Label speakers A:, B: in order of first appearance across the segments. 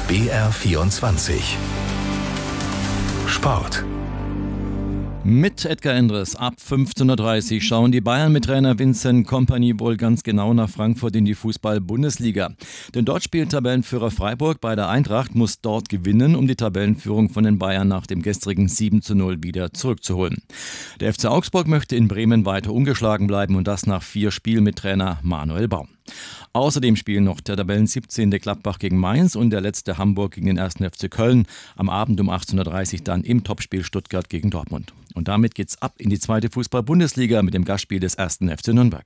A: BR24 Sport.
B: Mit Edgar Endres ab 15:30 Uhr schauen die Bayern mit Trainer Vincent Kompany wohl ganz genau nach Frankfurt in die Fußball-Bundesliga. Denn dort spielt Tabellenführer Freiburg bei der Eintracht, muss dort gewinnen, um die Tabellenführung von den Bayern nach dem gestrigen 7:0 wieder zurückzuholen. Der FC Augsburg möchte in Bremen weiter ungeschlagen bleiben und das nach 4 Spielen mit Trainer Manuel Baum. Außerdem spielen noch der Tabellen 17. Gladbach gegen Mainz und der letzte Hamburg gegen den 1. FC Köln. Am Abend um 18:30 Uhr dann im Topspiel Stuttgart gegen Dortmund. Und damit geht's ab in die 2. Fußball-Bundesliga mit dem Gastspiel des 1. FC Nürnberg.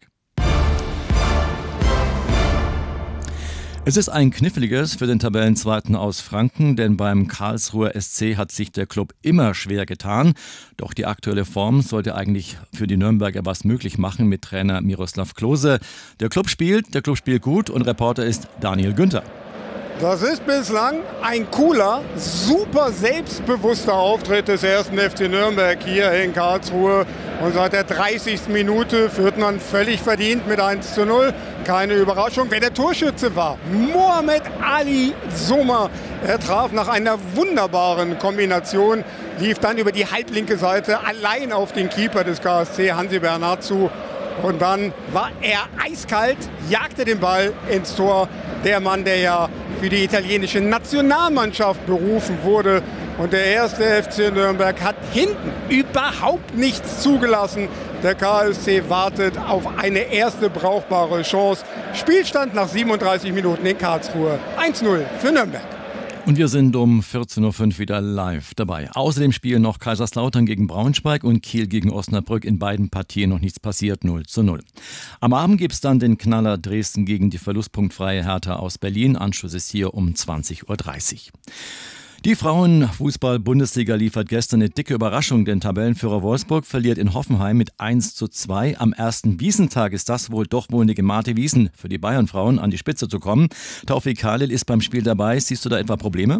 B: Es ist ein kniffliges für den Tabellenzweiten aus Franken, denn beim Karlsruher SC hat sich der Club immer schwer getan. Doch die aktuelle Form sollte eigentlich für die Nürnberger was möglich machen mit Trainer Miroslav Klose. Der Club spielt gut und Reporter ist Daniel Günther.
C: Das ist bislang ein cooler, super selbstbewusster Auftritt des 1. FC Nürnberg hier in Karlsruhe. Und seit der 30. Minute führt man völlig verdient mit 1:0. Keine Überraschung, wer der Torschütze war. Mohamed Ali Soma. Er traf nach einer wunderbaren Kombination, lief dann über die halblinke Seite allein auf den Keeper des KSC, Hansi Bernhard, zu. Und dann war er eiskalt, jagte den Ball ins Tor. Der Mann, der ja für die italienische Nationalmannschaft berufen wurde. Und der 1. FC Nürnberg hat hinten überhaupt nichts zugelassen. Der KSC wartet auf eine erste brauchbare Chance. Spielstand nach 37 Minuten in Karlsruhe. 1:0 für Nürnberg.
B: Und wir sind um 14:05 Uhr wieder live dabei. Außerdem spielen noch Kaiserslautern gegen Braunschweig und Kiel gegen Osnabrück. In beiden Partien noch nichts passiert, 0:0. Am Abend gibt es dann den Knaller Dresden gegen die verlustpunktfreie Hertha aus Berlin. Anschluss ist hier um 20:30 Uhr. Die Frauenfußball-Bundesliga liefert gestern eine dicke Überraschung, denn Tabellenführer Wolfsburg verliert in Hoffenheim mit 1:2. Am ersten Wiesentag ist das wohl eine gemarte Wiesn für die Bayern-Frauen, an die Spitze zu kommen. Taufik Khalil ist beim Spiel dabei. Siehst du da etwa Probleme?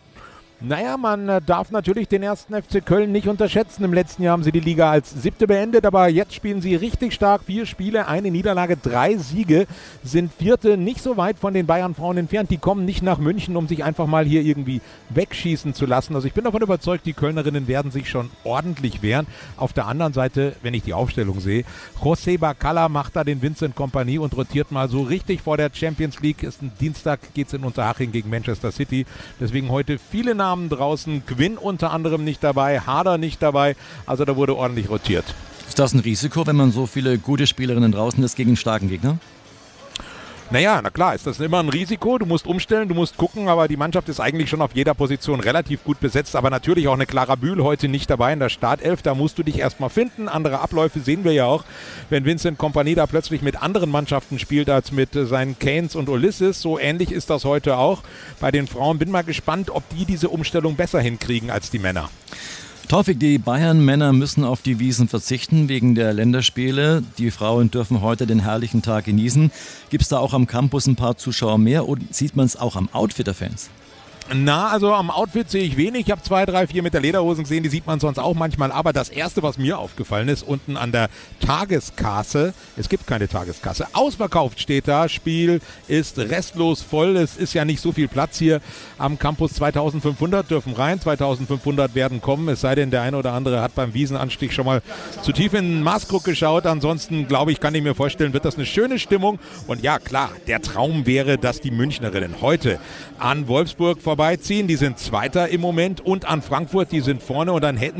D: Naja, man darf natürlich den 1. FC Köln nicht unterschätzen. Im letzten Jahr haben sie die Liga als 7. beendet, aber jetzt spielen sie richtig stark. 4 Spiele, 1 Niederlage, 3 Siege, sind 4. nicht so weit von den Bayern-Frauen entfernt. Die kommen nicht nach München, um sich einfach mal hier irgendwie wegschießen zu lassen. Also ich bin davon überzeugt, die Kölnerinnen werden sich schon ordentlich wehren. Auf der anderen Seite, wenn ich die Aufstellung sehe, José Bacalla macht da den Vincent Kompany und rotiert mal so richtig vor der Champions League. Ist ein Dienstag, geht es in Unterhaching gegen Manchester City. Deswegen heute viele Namen draußen, Quinn unter anderem nicht dabei, Harder nicht dabei, also da wurde ordentlich rotiert.
B: Ist das ein Risiko, wenn man so viele gute Spielerinnen draußen ist gegen einen starken Gegner?
D: Naja, na klar, ist das immer ein Risiko. Du musst umstellen, du musst gucken, aber die Mannschaft ist eigentlich schon auf jeder Position relativ gut besetzt. Aber natürlich auch eine Clara Bühl heute nicht dabei in der Startelf. Da musst du dich erstmal finden. Andere Abläufe sehen wir ja auch, wenn Vincent Kompany da plötzlich mit anderen Mannschaften spielt als mit seinen Keynes und Ulysses. So ähnlich ist das heute auch bei den Frauen. Bin mal gespannt, ob die diese Umstellung besser hinkriegen als die Männer.
B: Taufik, die Bayern-Männer müssen auf die Wiesn verzichten wegen der Länderspiele. Die Frauen dürfen heute den herrlichen Tag genießen. Gibt es da auch am Campus ein paar Zuschauer mehr und sieht man es auch am Outfit der Fans?
D: Na, also am Outfit sehe ich wenig. Ich habe 2, 3, 4 mit der Lederhosen gesehen, die sieht man sonst auch manchmal. Aber das Erste, was mir aufgefallen ist, unten an der Tageskasse, es gibt keine Tageskasse, ausverkauft steht da, Spiel ist restlos voll. Es ist ja nicht so viel Platz hier am Campus. 2500 dürfen rein, 2500 werden kommen. Es sei denn, der eine oder andere hat beim Wiesenanstieg schon mal zu tief in den Maßkrug geschaut. Ansonsten, glaube ich, kann ich mir vorstellen, wird das eine schöne Stimmung. Und ja, klar, der Traum wäre, dass die Münchnerinnen heute an Wolfsburg vorbeiziehen. Die sind Zweiter im Moment und an Frankfurt, die sind vorne und dann hätten